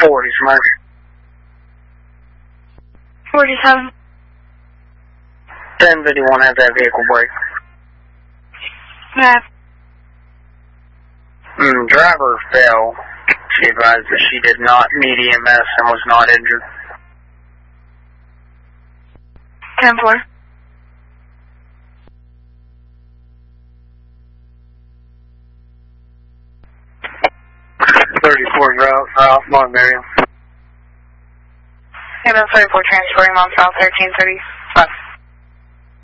40, Smurf. 47. 1051, have that vehicle brake. Yeah. Driver fell. She advised that she did not need EMS and was not injured. 10-4. Ralph, Mount Miriam. MS 34 transporting Mount South 1330.